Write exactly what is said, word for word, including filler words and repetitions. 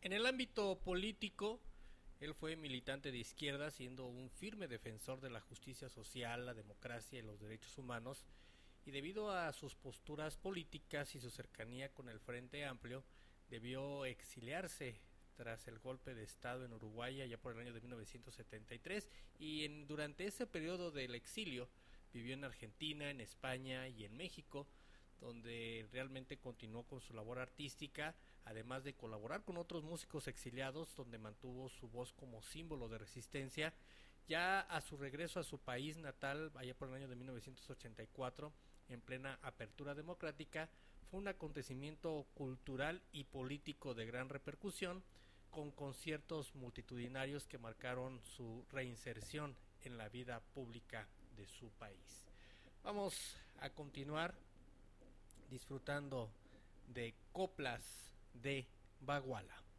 En el ámbito político, él fue militante de izquierda, siendo un firme defensor de la justicia social, la democracia y los derechos humanos, y debido a sus posturas políticas y su cercanía con el Frente Amplio, debió exiliarse tras el golpe de Estado en Uruguay allá por el año de mil novecientos setenta y tres, y en, durante ese periodo del exilio vivió en Argentina, en España y en México, donde realmente continuó con su labor artística, además de colaborar con otros músicos exiliados, donde mantuvo su voz como símbolo de resistencia. Ya a su regreso a su país natal, allá por el año de mil novecientos ochenta y cuatro, en plena apertura democrática, fue un acontecimiento cultural y político de gran repercusión, con conciertos multitudinarios que marcaron su reinserción en la vida pública de su país. Vamos a continuar disfrutando de coplas de Baguala.